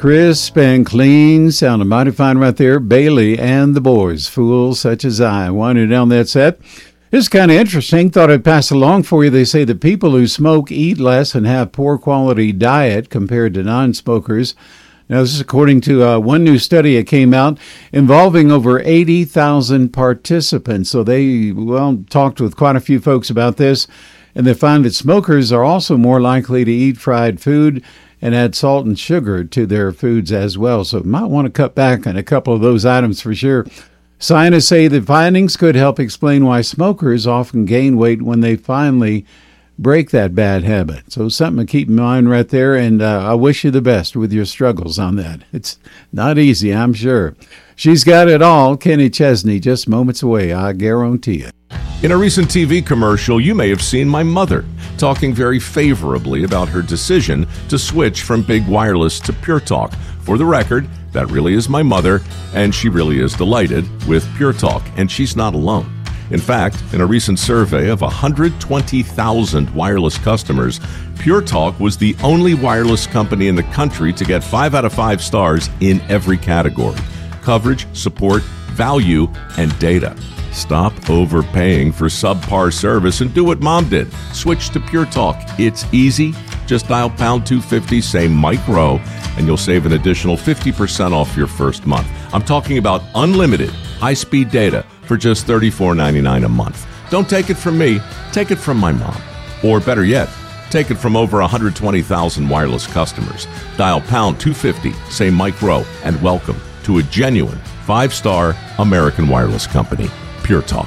Crisp and clean. Sounded mighty fine right there. Bailey and the Boys. Fools Such as I. Winding down that set. This is kind of interesting. Thought I'd pass it along for you. They say that people who smoke eat less and have poor quality diet compared to non-smokers. Now, this is according to one new study that came out involving over 80,000 participants. So they, talked with quite a few folks about this, and they find that smokers are also more likely to eat fried food and add salt and sugar to their foods as well. So you might want to cut back on a couple of those items for sure. Scientists say the findings could help explain why smokers often gain weight when they finally break that bad habit. So something to keep in mind right there, and I wish you the best with your struggles on that. It's not easy, I'm sure. She's got it all. Kenny Chesney, just moments away, I guarantee you. In a recent TV commercial, you may have seen my mother talking very favorably about her decision to switch from Big Wireless to Pure Talk. For the record, that really is my mother, and she really is delighted with Pure Talk, and she's not alone. In fact, in a recent survey of 120,000 wireless customers, Pure Talk was the only wireless company in the country to get 5 out of 5 stars in every category: coverage, support, value, and data. Stop overpaying for subpar service and do what Mom did. Switch to Pure Talk. It's easy. Just dial pound 250, say Mike Rowe, and you'll save an additional 50% off your first month. I'm talking about unlimited high-speed data for just $34.99 a month. Don't take it from me, take it from my mom. Or better yet, take it from over 120,000 wireless customers. Dial pound 250, say Mike Rowe, and welcome to a genuine 5-star American wireless company, Pure Talk.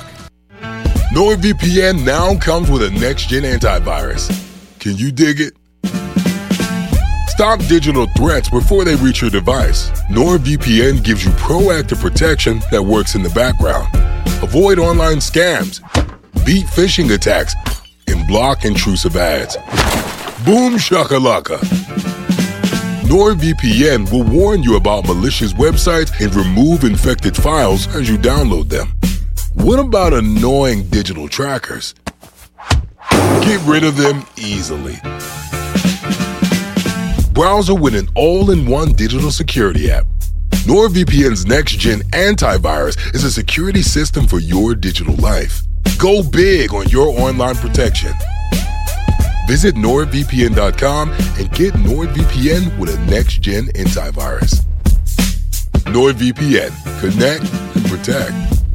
NordVPN now comes with a next-gen antivirus. Can you dig it? Stop digital threats before they reach your device. NordVPN gives you proactive protection that works in the background. Avoid online scams, beat phishing attacks, and block intrusive ads. Boom shakalaka. NordVPN will warn you about malicious websites and remove infected files as you download them. What about annoying digital trackers? Get rid of them easily. Browser with an all-in-one digital security app. NordVPN's next-gen antivirus is a security system for your digital life. Go big on your online protection. Visit NordVPN.com and get NordVPN with a next-gen antivirus. NordVPN. Connect and protect.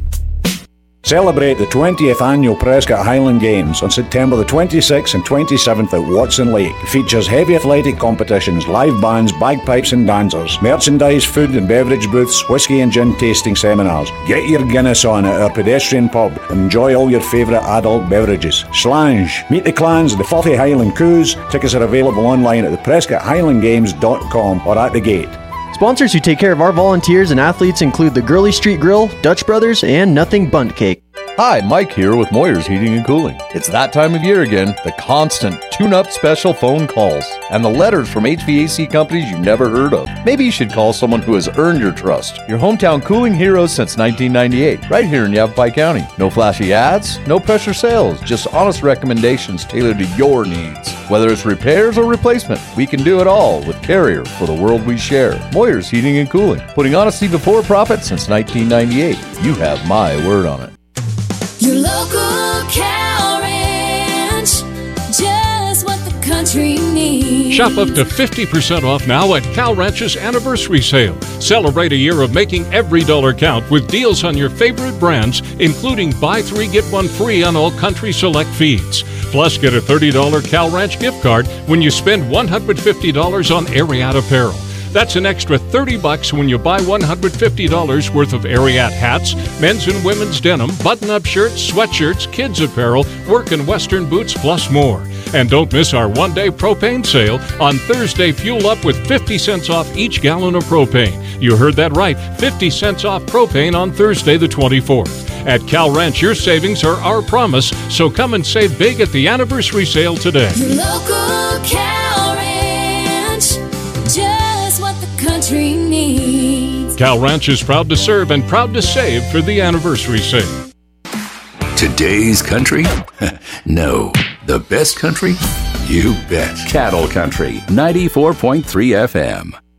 Celebrate the 20th annual Prescott Highland Games on September the 26th and 27th at Watson Lake. It features heavy athletic competitions, live bands, bagpipes and dancers, merchandise, food and beverage booths, whiskey and gin tasting seminars. Get your Guinness on at our pedestrian pub and enjoy all your favourite adult beverages. Slange. Meet the clans of the Fluffy Highland Coos. Tickets are available online at theprescotthighlandgames.com or at the gate. Sponsors who take care of our volunteers and athletes include the Gurley Street Grill, Dutch Brothers, and Nothing Bundt Cake. Hi, Mike here with Moyer's Heating and Cooling. It's that time of year again, the constant tune-up special phone calls and the letters from HVAC companies you never heard of. Maybe you should call someone who has earned your trust. Your hometown cooling heroes since 1998, right here in Yavapai County. No flashy ads, no pressure sales, just honest recommendations tailored to your needs. Whether it's repairs or replacement, we can do it all with Carrier for the world we share. Moyer's Heating and Cooling, putting honesty before profit since 1998. You have my word on it. Your local cow ranch, just what the country needs. Shop up to 50% off now at Cow Ranch's anniversary sale. Celebrate a year of making every dollar count with deals on your favorite brands, including buy 3 get 1 free on all Country Select feeds. Plus, get a $30 Cow Ranch gift card when you spend $150 on Ariat apparel. That's an extra $30 when you buy $150 worth of Ariat hats, men's and women's denim, button-up shirts, sweatshirts, kids apparel, work and western boots, plus more. And don't miss our one-day propane sale on Thursday. Fuel up with 50 cents off each gallon of propane. You heard that right, 50 cents off propane on Thursday the 24th. At Cal Ranch, your savings are our promise, so come and save big at the anniversary sale today. Your local cow ranch, just what the country needs. Cal Ranch is proud to serve and proud to save for the anniversary sale. Today's country? No. The best country? You bet. Cattle Country, 94.3 FM.